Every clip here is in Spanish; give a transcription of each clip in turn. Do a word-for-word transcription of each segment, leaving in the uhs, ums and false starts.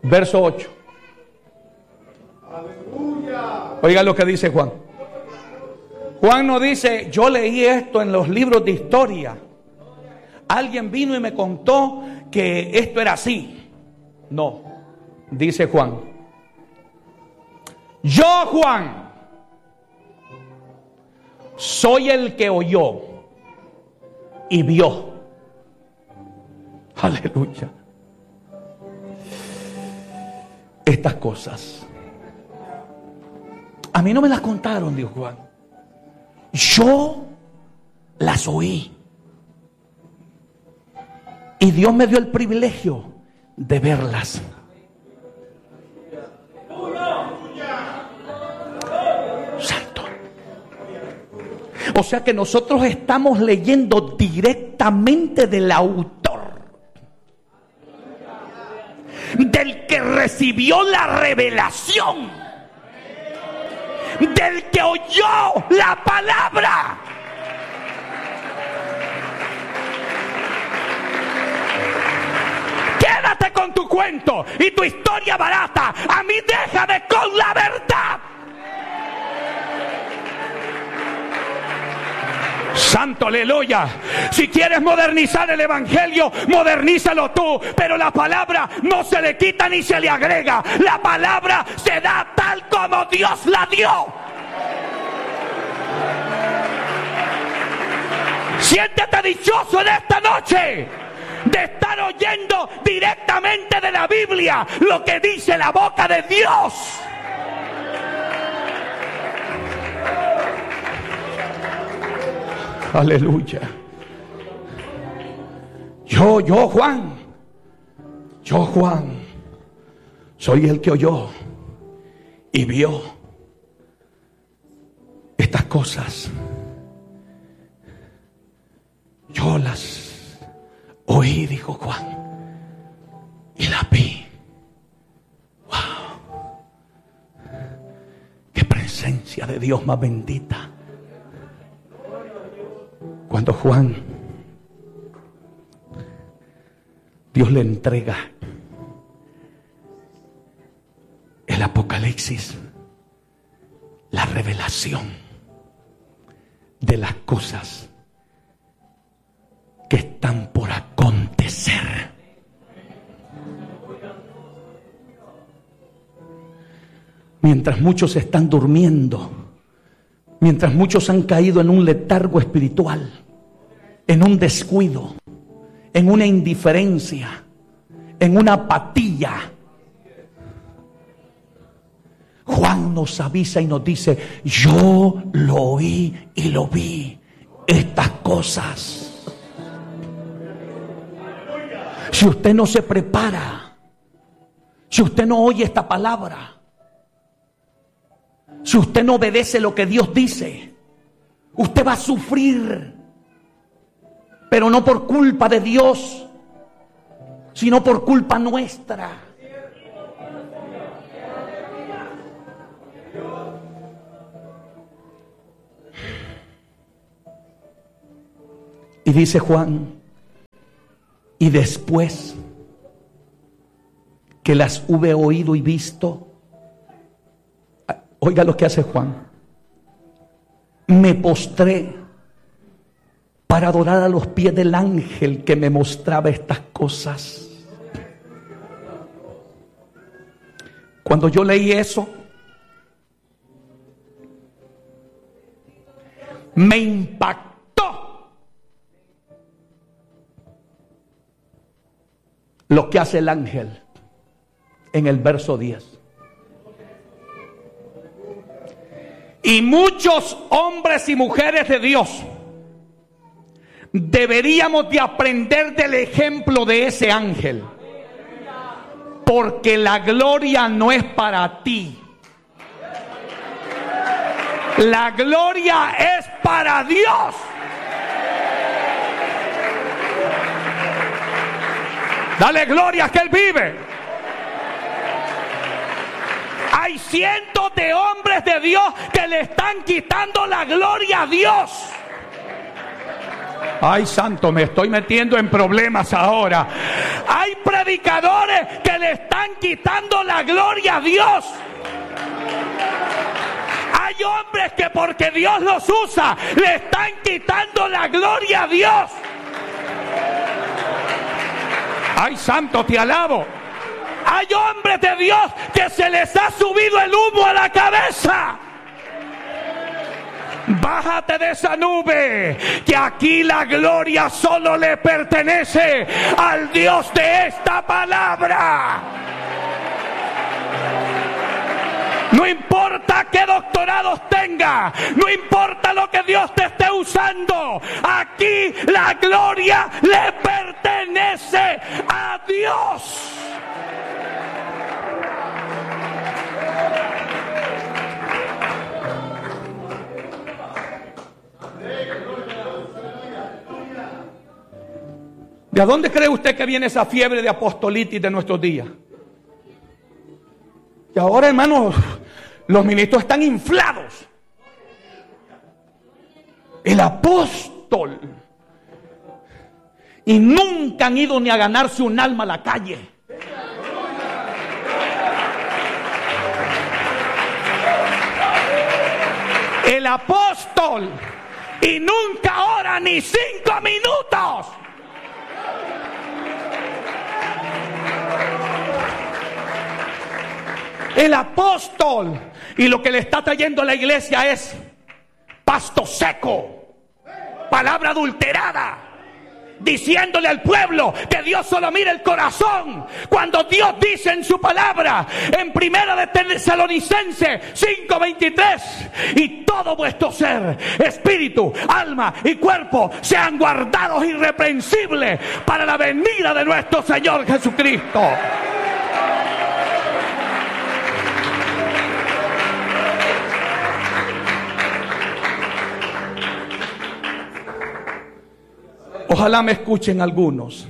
verso ocho. Oiga lo que dice Juan. Juan no dice, yo leí esto en los libros de historia. Alguien vino y me contó que esto era así. No, dice Juan. Yo, Juan, soy el que oyó y vio. Aleluya. Estas cosas. A mí no me las contaron, dijo Juan. Yo las oí. Y Dios me dio el privilegio de verlas. Santo. O sea que nosotros estamos leyendo directamente del autor, del que recibió la revelación, del que oyó la palabra. Quédate con tu cuento y tu historia barata. A mí déjame con la verdad. Santo, aleluya. Si quieres modernizar el evangelio, modernízalo tú, pero la palabra no se le quita ni se le agrega. La palabra se da tal como Dios la dio. Siéntete dichoso en esta noche de estar oyendo directamente de la Biblia lo que dice la boca de Dios. Aleluya. Yo, yo Juan, yo Juan, soy el que oyó y vio estas cosas. Yo las oí, dijo Juan, y las vi. Wow. Qué presencia de Dios más bendita. Cuando Juan, Dios le entrega el Apocalipsis, la revelación de las cosas que están por acontecer. Mientras muchos están durmiendo, mientras muchos han caído en un letargo espiritual, en un descuido, en una indiferencia, en una apatía, Juan nos avisa y nos dice, yo lo oí y lo vi, estas cosas. Si usted no se prepara, si usted no oye esta palabra, si usted no obedece lo que Dios dice, usted va a sufrir, pero no por culpa de Dios, sino por culpa nuestra. Y dice Juan, y después que las hube oído y visto, oiga lo que hace Juan, me postré para adorar a los pies del ángel que me mostraba estas cosas. Cuando yo leí eso, me impactó lo que hace el ángel en el verso diez. Y muchos hombres y mujeres de Dios deberíamos de aprender del ejemplo de ese ángel, porque la gloria no es para ti, la gloria es para Dios. Dale gloria que Él vive. Hay cientos de hombres de Dios que le están quitando la gloria a Dios. Ay, santo, me estoy metiendo en problemas ahora. Hay predicadores predicadores que le están quitando la gloria a Dios. Hay hombres que porque Dios los usa, le están quitando la gloria a Dios. Ay, santo, te alabo. Hay hombres de Dios que se les ha subido el humo a la cabeza. Bájate de esa nube, que aquí la gloria solo le pertenece al Dios de esta palabra. No importa qué doctorados tenga, no importa lo que Dios te esté usando, aquí la gloria le pertenece a Dios. ¿De dónde cree usted que viene esa fiebre de apostolitis de nuestros días? Y ahora, hermanos, los ministros están inflados. El apóstol. Y nunca han ido ni a ganarse un alma a la calle. El apóstol. Y nunca ora ni cinco minutos. El apóstol, y lo que le está trayendo a la iglesia es pasto seco, palabra adulterada, diciéndole al pueblo que Dios solo mira el corazón, cuando Dios dice en su palabra, en primera de Tesalonicenses cinco veintitrés, y todo vuestro ser, espíritu, alma y cuerpo sean guardados irreprensibles para la venida de nuestro Señor Jesucristo. Ojalá me escuchen algunos.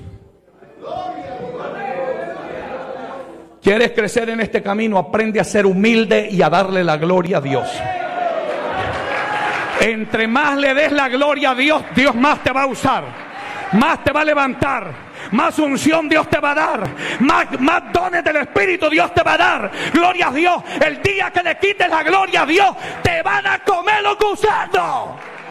¿Quieres crecer en este camino? Aprende a ser humilde y a darle la gloria a Dios. Entre más le des la gloria a Dios, Dios más te va a usar, más te va a levantar, más unción Dios te va a dar, más, más dones del Espíritu Dios te va a dar. Gloria a Dios. El día que le quites la gloria a Dios, te van a comer los gusanos.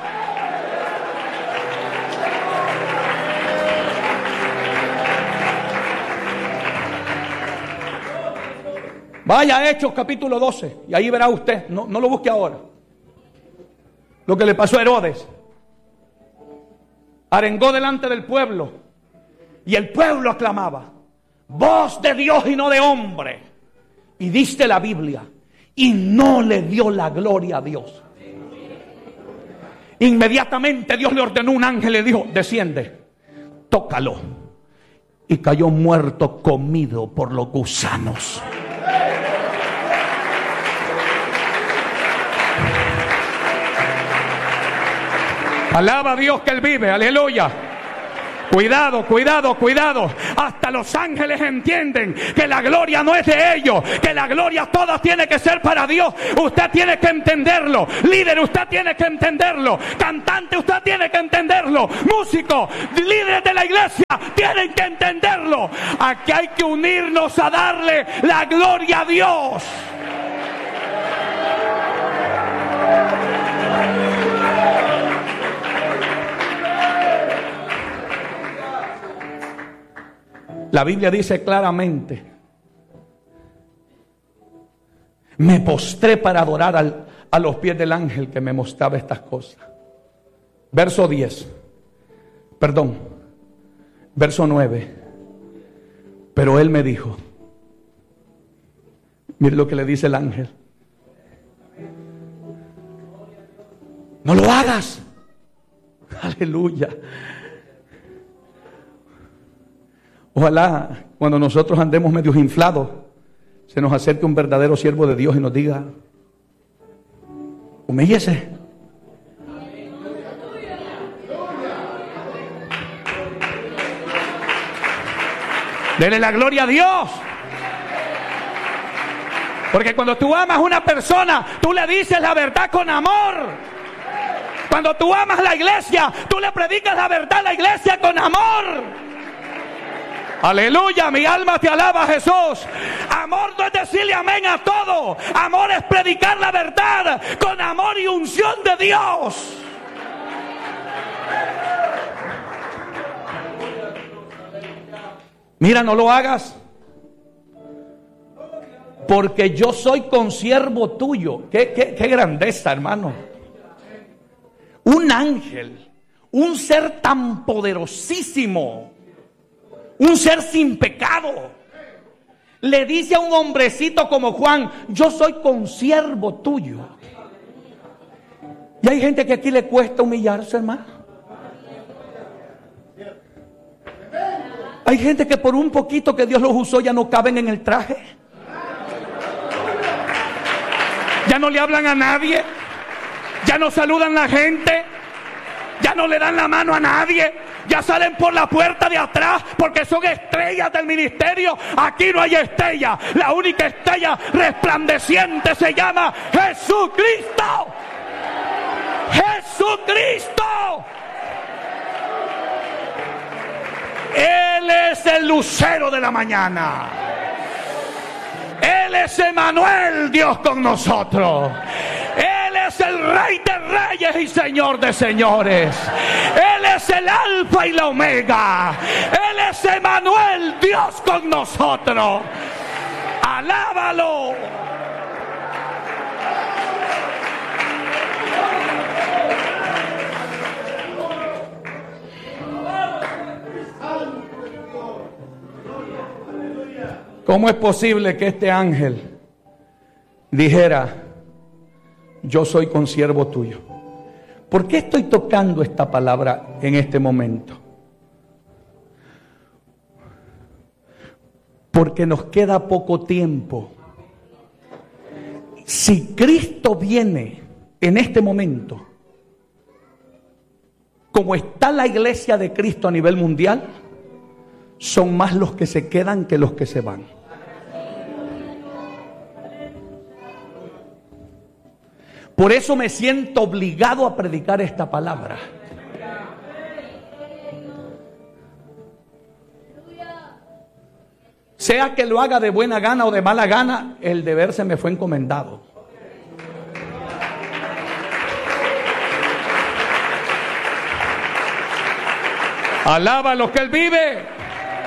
Vaya a Hechos capítulo doce y ahí verá usted, no, no lo busque ahora, lo que le pasó a Herodes. Arengó delante del pueblo y el pueblo aclamaba, voz de Dios y no de hombre. Y diste la Biblia y no le dio la gloria a Dios. Inmediatamente Dios le ordenó un ángel, le dijo, desciende, tócalo. Y cayó muerto, comido por los gusanos. Alaba a Dios que Él vive, aleluya. Cuidado, cuidado, cuidado. Hasta los ángeles entienden que la gloria no es de ellos, que la gloria toda tiene que ser para Dios. Usted tiene que entenderlo. Líder, usted tiene que entenderlo. Cantante, usted tiene que entenderlo. Músico, líderes de la iglesia tienen que entenderlo. Aquí hay que unirnos a darle la gloria a Dios. La Biblia dice claramente, me postré para adorar al, a los pies del ángel que me mostraba estas cosas. Verso diez, perdón, verso nueve. Pero él me dijo, mire lo que le dice el ángel, no lo hagas. Aleluya. Ojalá cuando nosotros andemos medios inflados, se nos acerque un verdadero siervo de Dios y nos diga, humíllese. Dele la gloria a Dios. Porque cuando tú amas a una persona, tú le dices la verdad con amor. Cuando tú amas la iglesia, tú le predicas la verdad a la iglesia con amor. Aleluya, mi alma te alaba, Jesús. Amor no es decirle amén a todo. Amor es predicar la verdad con amor y unción de Dios. Mira, no lo hagas, porque yo soy consiervo tuyo. Qué, qué, qué grandeza, hermano. Un ángel, un ser tan poderosísimo, un ser sin pecado, le dice a un hombrecito como Juan: yo soy consiervo tuyo. Y hay gente que aquí le cuesta humillarse, hermano. Hay gente que por un poquito que Dios los usó ya no caben en el traje. Ya no le hablan a nadie. Ya no saludan a la gente. Ya no le dan la mano a nadie. Ya salen por la puerta de atrás porque son estrellas del ministerio. Aquí no hay estrella. La única estrella resplandeciente se llama Jesucristo. Jesucristo. Él es el lucero de la mañana. Él es Emmanuel, Dios con nosotros. Él es el Rey de Reyes y Señor de Señores. Él es el Alfa y la Omega. Él es Emmanuel, Dios con nosotros. Alábalo. ¿Cómo es posible que este ángel dijera: yo soy consiervo tuyo? ¿Por qué estoy tocando esta palabra en este momento? Porque nos queda poco tiempo. Si Cristo viene en este momento, como está la iglesia de Cristo a nivel mundial, son más los que se quedan que los que se van. Por eso me siento obligado a predicar esta palabra. Sea que lo haga de buena gana o de mala gana, el deber se me fue encomendado. Alaba a los que Él vive.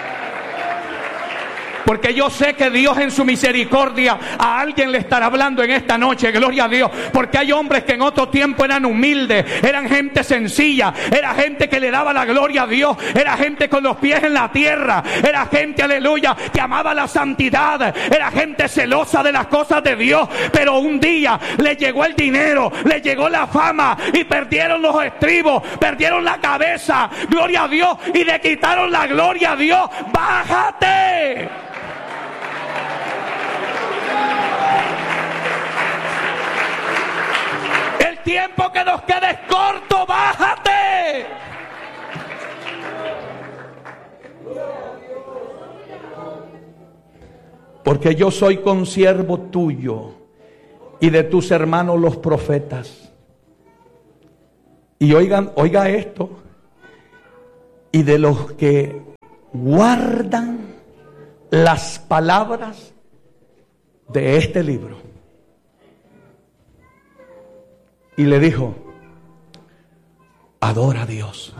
Porque yo sé que Dios en su misericordia a alguien le estará hablando en esta noche. Gloria a Dios. Porque hay hombres que en otro tiempo eran humildes, eran gente sencilla, era gente que le daba la gloria a Dios, era gente con los pies en la tierra, era gente, aleluya, que amaba la santidad, era gente celosa de las cosas de Dios. Pero un día le llegó el dinero, le llegó la fama y perdieron los estribos, perdieron la cabeza, gloria a Dios, y le quitaron la gloria a Dios. ¡Bájate! Tiempo que nos quede es corto, bájate. Porque yo soy consiervo tuyo y de tus hermanos los profetas. Y oigan, oiga esto. Y de los que guardan las palabras de este libro. Y le dijo: adora a Dios.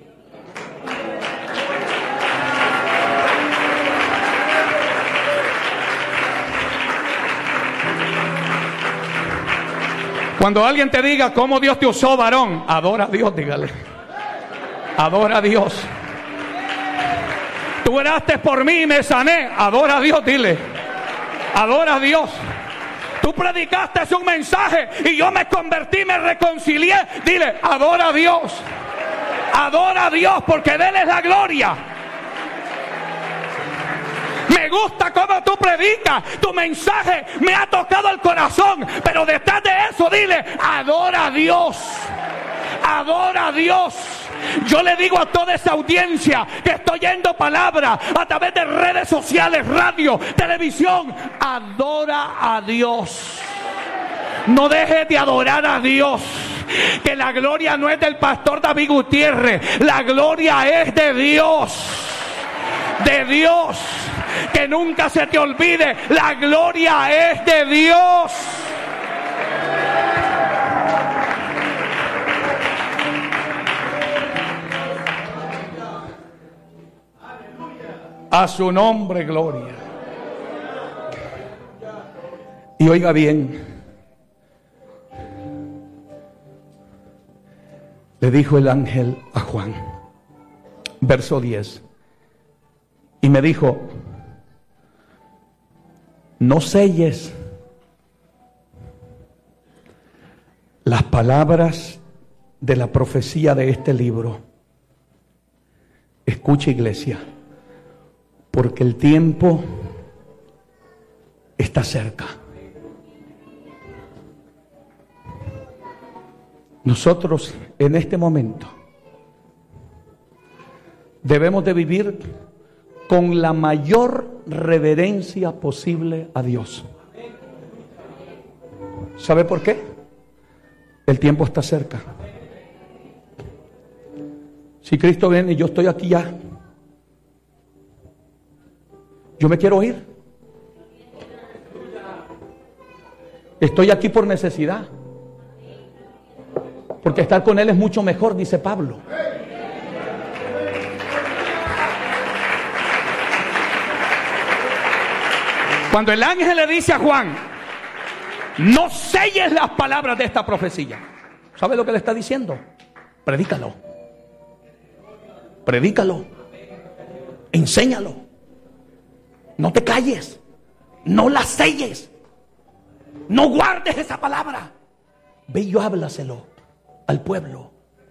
Cuando alguien te diga cómo Dios te usó, varón, adora a Dios, dígale. Adora a Dios. Tú oraste por mí y me sané. Adora a Dios, dile. Adora a Dios. Tú predicaste un mensaje y yo me convertí, me reconcilié. Dile, adora a Dios. Adora a Dios porque de Él es la gloria. Me gusta cómo tú predicas. Tu mensaje me ha tocado el corazón. Pero detrás de eso, dile, adora a Dios. Adora a Dios. Yo le digo a toda esa audiencia que estoy oyendo palabras a través de redes sociales, radio, televisión: adora a Dios. No dejes de adorar a Dios. Que la gloria no es del pastor David Gutiérrez, la gloria es de Dios. de Dios. Que nunca se te olvide, la gloria es de Dios. A su nombre, gloria. Y oiga bien, le dijo el ángel a Juan, verso diez, y me dijo: no selles las palabras de la profecía de este libro. Escucha, iglesia, porque el tiempo está cerca. Nosotros en este momento debemos de vivir con la mayor reverencia posible a Dios. ¿Sabe por qué? El tiempo está cerca. Si Cristo viene y yo estoy aquí ya, yo me quiero ir. Estoy aquí por necesidad, porque estar con Él es mucho mejor, dice Pablo. Cuando el ángel le dice a Juan: no selles las palabras de esta profecía, ¿sabe lo que le está diciendo? Predícalo. Predícalo. Enséñalo. No te calles. No la selles. No guardes esa palabra. Ve y háblaselo al pueblo.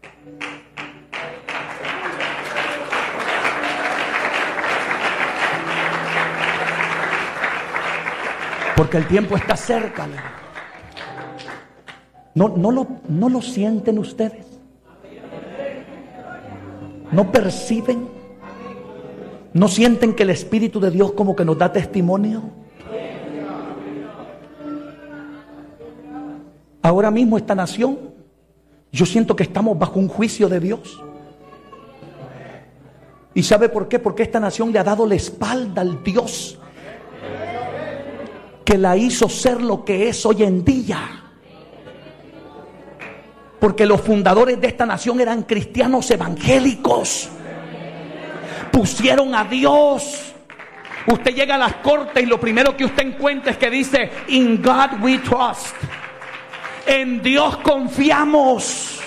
Porque el tiempo está cerca. No, no, lo, no lo sienten ustedes. No perciben. No sienten que el Espíritu de Dios como que nos da testimonio. Ahora mismo esta nación, yo siento que estamos bajo un juicio de Dios. ¿Y sabe por qué? Porque esta nación le ha dado la espalda al Dios que la hizo ser lo que es hoy en día. Porque los fundadores de esta nación eran cristianos evangélicos. Pusieron a Dios. Usted llega a las cortes y lo primero que usted encuentra es que dice: In God we trust. En Dios confiamos.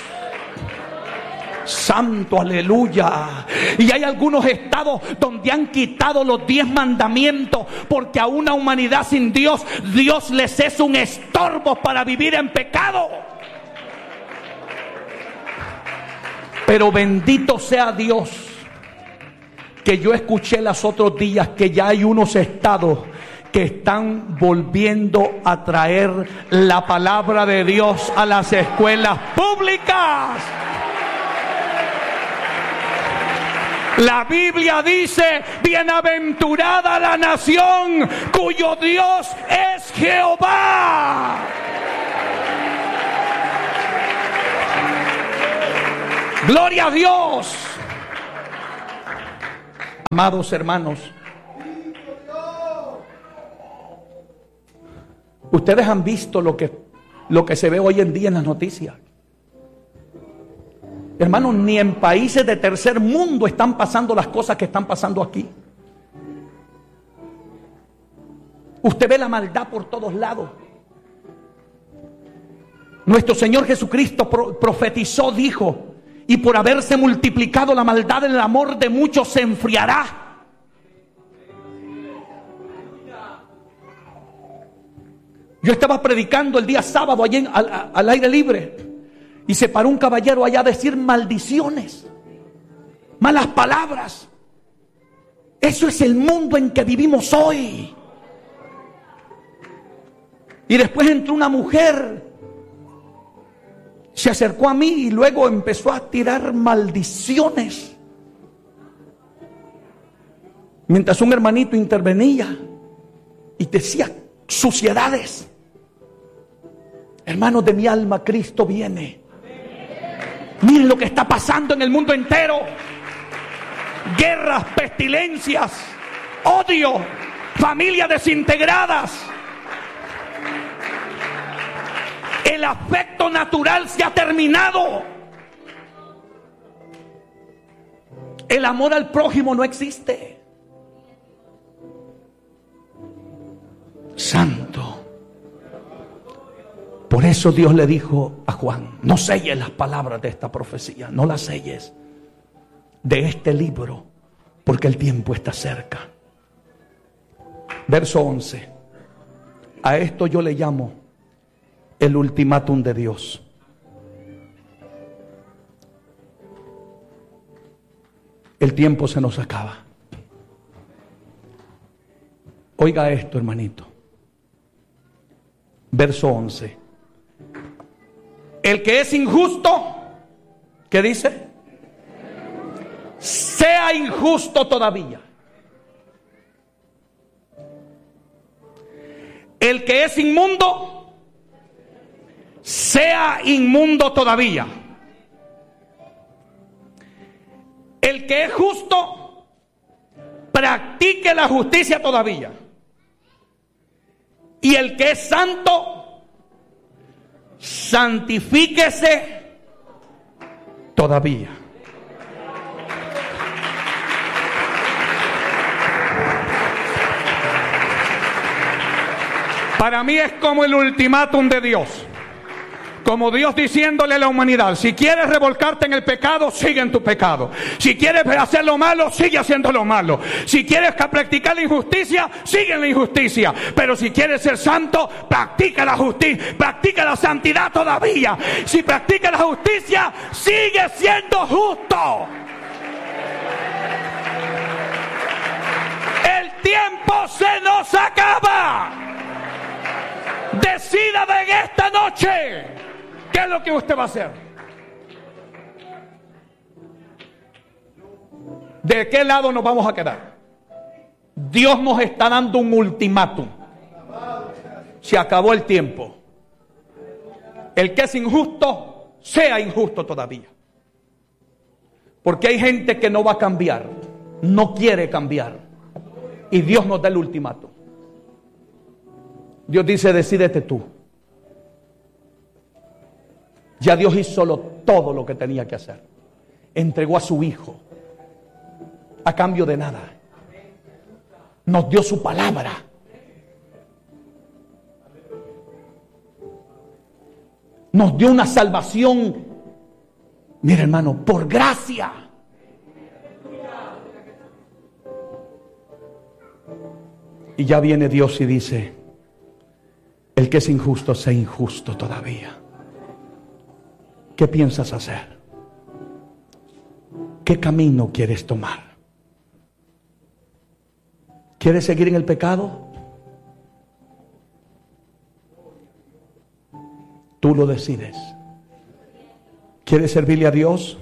Santo, aleluya. Y hay algunos estados donde han quitado los diez mandamientos, porque a una humanidad sin Dios, Dios les es un estorbo para vivir en pecado. Pero bendito sea Dios, que yo escuché los otros días que ya hay unos estados que están volviendo a traer la palabra de Dios a las escuelas públicas. La Biblia dice: bienaventurada la nación cuyo Dios es Jehová. Gloria a Dios. Amados hermanos, ustedes han visto lo que, lo que se ve hoy en día en las noticias. Hermanos, ni en países de tercer mundo están pasando las cosas que están pasando aquí. Usted ve la maldad por todos lados. Nuestro Señor Jesucristo pro- profetizó, dijo: y por haberse multiplicado la maldad, el amor de muchos se enfriará. Yo estaba predicando el día sábado allí en, al, al aire libre, y se paró un caballero allá a decir maldiciones, malas palabras. Eso es el mundo en que vivimos hoy. Y después entró una mujer, se acercó a mí y luego empezó a tirar maldiciones, mientras un hermanito intervenía y decía suciedades. Hermanos de mi alma, Cristo viene. Miren lo que está pasando en el mundo entero. guerras, pestilencias, odio, familias desintegradas. El afecto natural se ha terminado. El amor al prójimo no existe. Santo. Por eso Dios le dijo a Juan: no selles las palabras de esta profecía, no las selles de este libro, porque el tiempo está cerca. Verso once. A esto yo le llamo el ultimátum de Dios. El tiempo se nos acaba. Oiga esto, hermanito. Verso once. El que es injusto, ¿qué dice? Sea injusto todavía. El que es inmundo, sea inmundo todavía. El que es justo, practique la justicia todavía. Y el que es santo, santifíquese todavía. Para mí es como el ultimátum de Dios. Como Dios diciéndole a la humanidad: si quieres revolcarte en el pecado, sigue en tu pecado. Si quieres hacer lo malo, sigue haciendo lo malo. Si quieres practicar la injusticia, sigue en la injusticia. Pero si quieres ser santo, practica la justicia, practica la santidad todavía. Si practica la justicia, sigue siendo justo. El tiempo se nos acaba. Decida en esta noche qué es lo que usted va a hacer. ¿De qué lado nos vamos a quedar? Dios nos está dando un ultimátum. Se acabó el tiempo. El que es injusto, sea injusto todavía. Porque hay gente que no va a cambiar, no quiere cambiar. Y Dios nos da el ultimátum. Dios dice: decídete tú. Ya Dios hizo lo, todo lo que tenía que hacer. Entregó a su Hijo a cambio de nada. Nos dio su palabra. Nos dio una salvación, mira hermano, por gracia. Y ya viene Dios y dice: el que es injusto, sea injusto todavía. ¿Qué piensas hacer? ¿Qué camino quieres tomar? ¿Quieres seguir en el pecado? Tú lo decides. ¿Quieres servirle a Dios?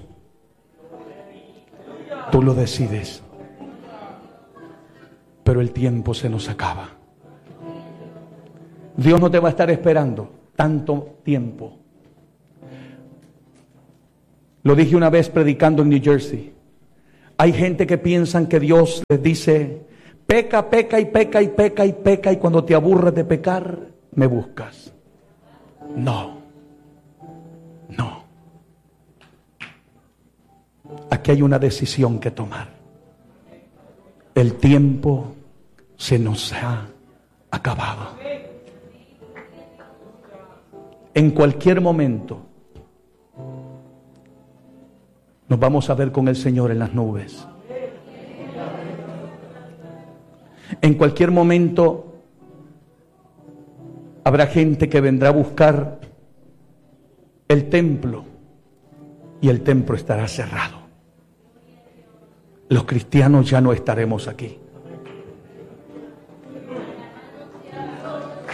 Tú lo decides. Pero el tiempo se nos acaba. Dios no te va a estar esperando tanto tiempo. Lo dije una vez predicando en New Jersey. Hay gente que piensan que Dios les dice: peca, peca y peca y peca y peca, y cuando te aburres de pecar, me buscas. No, no. Aquí hay una decisión que tomar. El tiempo se nos ha acabado. En cualquier momento nos vamos a ver con el Señor en las nubes. En cualquier momento habrá gente que vendrá a buscar el templo y el templo estará cerrado. Los cristianos ya no estaremos aquí.